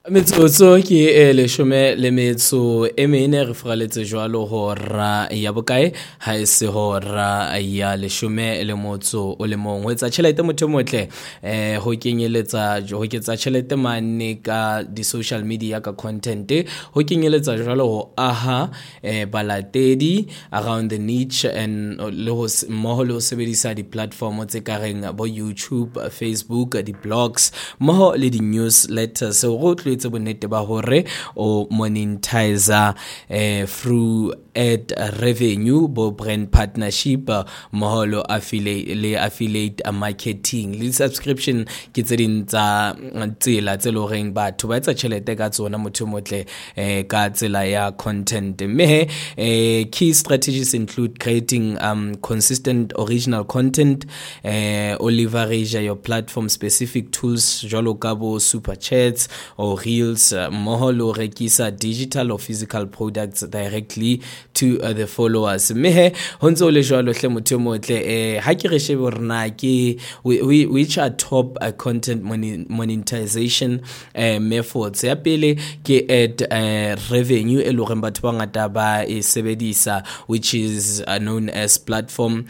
Metsotso ke leshome le metso e mene re fraletse jwalo hora ya bokae ha e se hora ya leshome le motso o le mong ho etsa tjhelete motho motle ho kenyeletsa ho ketsa tjhelete mane ka di social media ka content ho kenyeletsa jwalo ho aha balatedi around the niche and le ho mmoho le ho sebedisa di platform tse kareng bo YouTube, Facebook, di blogs mmoho le di newsletters so tse bonnete ba hore o monetizer through ad revenue bo brand partnership moholo affiliate marketing le subscription ke tse ding tsa tsela tse loreng batho ba etsa tjhelete ka tsona motho motle ka tsela ya content mme key strategies include creating consistent original content or leverage your platform specific tools jwalo ka bo super chats or reels moholo rekisa digital or physical products directly to the followers mme honzo le jwalo hle motho motle ha ke re shebe rena ke which are top content monetization methods ya pele ke ad revenue e loreng batho ba ngata ba e sebedisa which is known as platform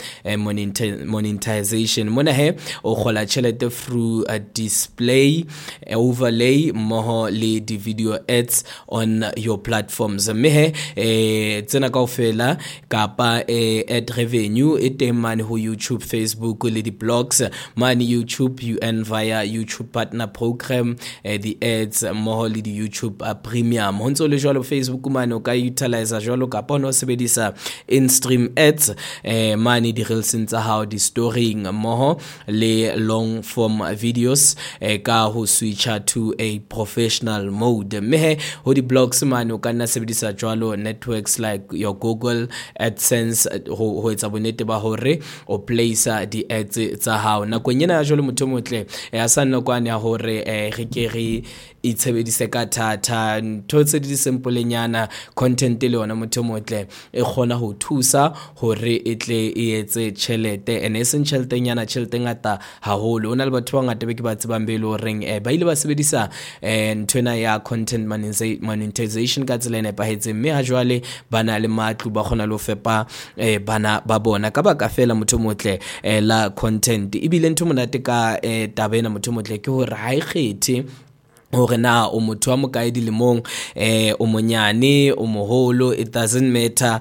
monetization mona he o khola tjhelete through a display overlay moho le di video ads on your platforms mme tsena kaofela kapa ad revenue e teng mane ho YouTube, Facebook le di blogs mane YouTube you earn via YouTube partner program the ads moho le di YouTube premium ho ntso le jwalo Facebook mane o ka utilize jwalo kapa no sebedisa in stream ads mane di reels tsa hao di storying moho le long form videos ka ho switcha to a professional mode mme ho di blogs mane o kana sebedisa jwalo networks like your Google AdSense ho etsa bonnete ba hore o place di ads tsa hao na kwenyena jwalo motho motle ya sanna kwane ya hore re ke re itshebedise ka thata ntho tse di simple nyana content le ona motho motle e khona ho thusa hore etle e etse tjhelete and essential nyana tjhelete ngata haholo ona le batho ba ngata be ke ba tsebang be le horeng ba ile ba sebedisa ntwena ya content monetization ka tsela e nepahetseng mme ha jwale bana le matlu ba khona lo fepa bana ba bona ka baka fela motho motle la content ibile ntho monate ka tabena motho motle ke hore ha e kgethe hore na o motho wa mokaedi lemong o monyane o moholo it doesn't matter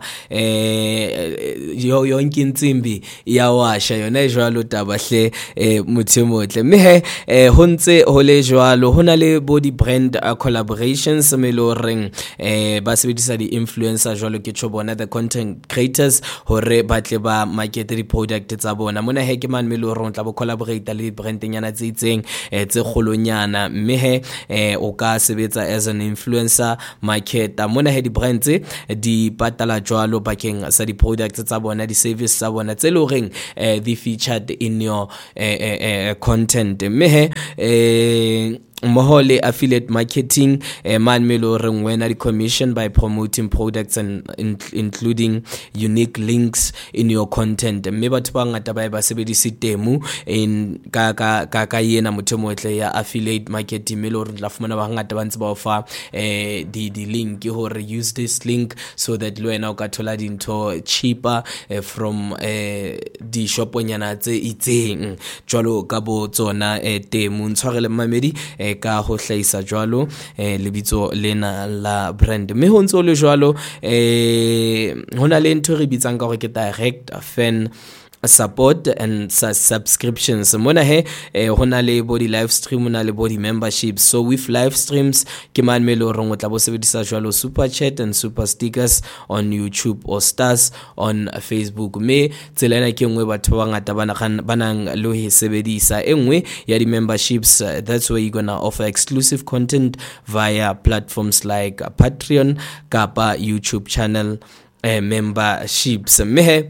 yonke intsimbi ya washa yona jwalo tabahle motho motle mme ho ntse ho le jwalo hona le body brand collaborations meloreng ba sebedisa di influencer jwalo ke tshobona the content creators hore batle ba market di product tsa bona mona he ke man melorong tla bo collaborate le brand nyana tse itseng tse kgolonyana mme o ka sebetsa as an influencer marketer mona he di brands di patala jwalo bakeng sa di products tsa bona di service tsa bona tse loreng di featured in your content mme mohole affiliate marketing man meloreng when are commission by promoting products and including unique links in your content mme batho ba ngata ba sebedisa temu in ka yena motho motle ya affiliate marketing meloreng la fumana ba ngata ba ntse ba ofa di link hore use this link so that le wena o ka thola dintho cheaper from di shoponyana tse itseng jwalo ka bo tsona temu ntshwarele mamedi ka ho hlaisa jwalo lebitso lena la brand mme ho ntso le jwalo hona le ntho re bitsang ka hore ke direct fan support and subscriptions mona he hona le body live stream na le body memberships so with live streams ke man melo rong o tla bo sebedisa jwalo super chat and super stickers on YouTube or stars on Facebook me tselena ke ngwe batho ba ngata banang lo he sebedisa engwe ya di memberships that's where you gonna offer exclusive content via platforms like Patreon kapa YouTube channel memberships me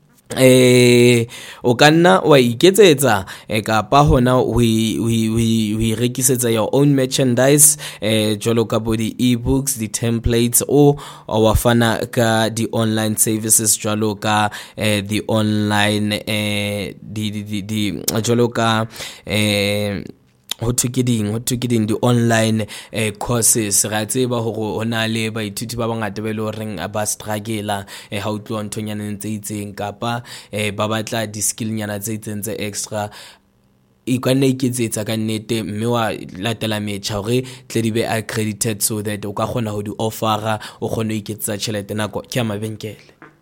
o kanna wa iketsetsa ka pa hona we rekisetsa your own merchandise jwalo ka body ebooks the templates o wa fana ka di online services jwalo ka the online di jwalo ka ho thukiding di-online courses ra tseba hore hona le baithuti ba bangata ba le reng ba struggle ha o tloa nthonyana tse itseng kapa ba batla di-skill nyana tse itseng tse extra ikane iketsetsa ka nnete mme wa latela metjha hore tle di be accredited so that o ka khona ho di offera o khone ho iketsetsa tjhelete nako ke mabenkele.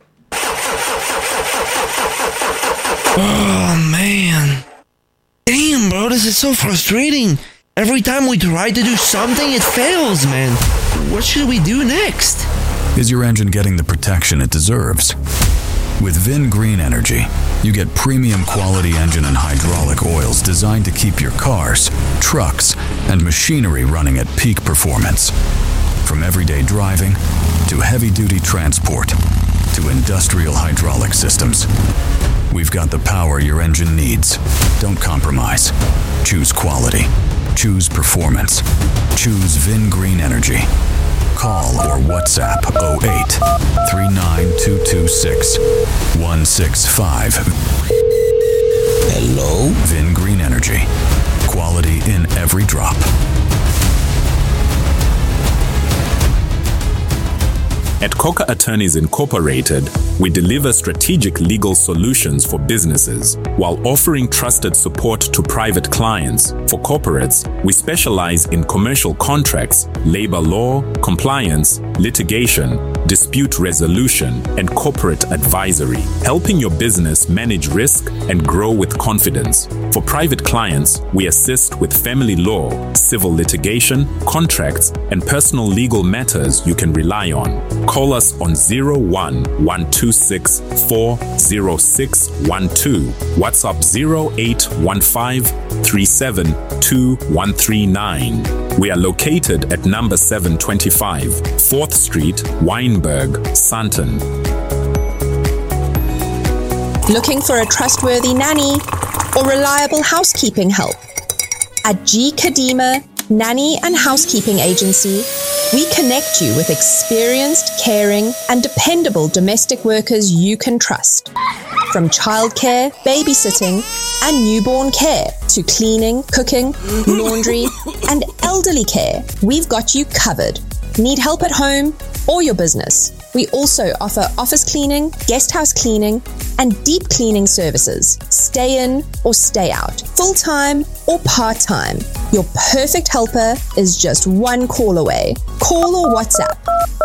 Oh man, damn bro, this is so frustrating. Every time we try to do something it fails, man. What should we do next? Is your engine getting the protection it deserves? With Vin Green Energy, you get premium quality engine and hydraulic oils designed to keep your cars, trucks, and machinery running at peak performance. From everyday driving to heavy-duty transport to industrial hydraulic systems, we've got the power your engine needs. Don't compromise. Choose quality. Choose performance. Choose Vin Green Energy. Call or WhatsApp 08 39226 165. Hello? Vin Green Energy. Quality in every drop. At Coca Attorneys Incorporated, we deliver strategic legal solutions for businesses while offering trusted support to private clients. For corporates, we specialize in commercial contracts, labor law, compliance, litigation, dispute resolution, and corporate advisory, helping your business manage risk and grow with confidence. For private clients, we assist with family law, civil litigation, contracts, and personal legal matters you can rely on. Call us on 01-126-40612, WhatsApp 0815-372139. We are located at number 725, 4th Street, Wynberg, Sandton. Looking for a trustworthy nanny or reliable housekeeping help? At G. Kadima Nanny and Housekeeping Agency, we connect you with experienced, caring, and dependable domestic workers you can trust. From childcare, babysitting, and newborn care to cleaning, cooking, laundry, and elderly care, we've got you covered. Need help at home or your business? We also offer office cleaning, guest house cleaning, and deep cleaning services. Stay in or stay out, full-time or part-time. Your perfect helper is just one call away. Call or WhatsApp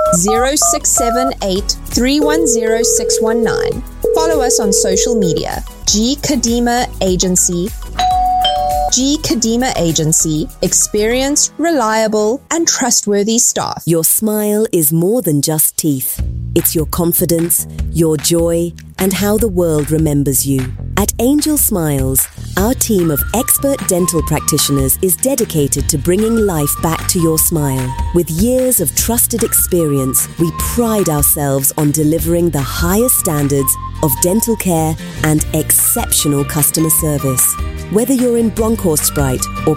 0678 310 619. Follow us on social media. G. Kadima Agency. G. Kadima Agency. Experienced, reliable, and trustworthy staff. Your smile is more than just teeth. It's your confidence, your joy, and how the world remembers you. At Angel Smiles, our team of expert dental practitioners is dedicated to bringing life back to your smile. With years of trusted experience, we pride ourselves on delivering the highest standards of dental care and exceptional customer service. Whether you're in Bronkhorstspruit or